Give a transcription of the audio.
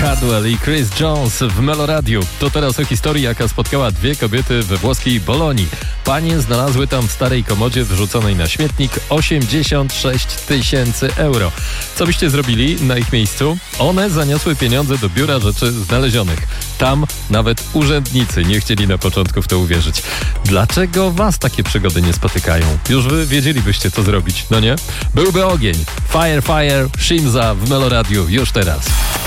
Cardwell i Chris Jones w Meloradiu. To teraz o historii, jaka spotkała dwie kobiety we włoskiej Bolonii. Panie znalazły tam w starej komodzie wyrzuconej na śmietnik 86 000 euro. Co byście zrobili na ich miejscu? One zaniosły pieniądze do biura rzeczy znalezionych. Tam nawet urzędnicy nie chcieli na początku w to uwierzyć. Dlaczego was takie przygody nie spotykają? Już wy wiedzielibyście, co zrobić, no nie? Byłby ogień. Fire, Shimza w Meloradiu już teraz.